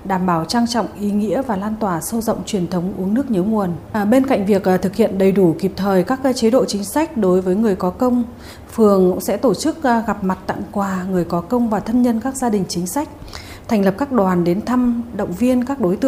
đảm bảo trang trọng, ý nghĩa và lan tỏa sâu rộng truyền thống uống nước nhớ nguồn. Bên cạnh việc thực hiện đầy đủ kịp thời các chế độ chính sách đối với người có công, phường cũng sẽ tổ chức gặp mặt tặng quà người có công và thân nhân các gia đình chính sách, thành lập các đoàn đến thăm, động viên các đối tượng